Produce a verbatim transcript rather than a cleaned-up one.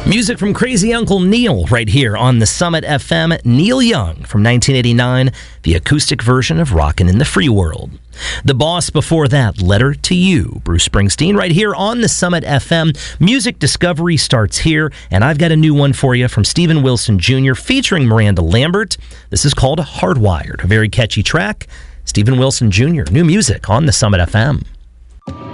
Music from Crazy Uncle Neil right here on the Summit F M. Neil Young from nineteen eighty-nine, the acoustic version of Rockin' in the Free World. The Boss before that, Letter to You, Bruce Springsteen right here on the Summit F M. Music discovery starts here, and I've got a new one for you from Steven Wilson Junior featuring Miranda Lambert. This is called Hardwired, a very catchy track. Steven Wilson Junior, new music on the Summit F M.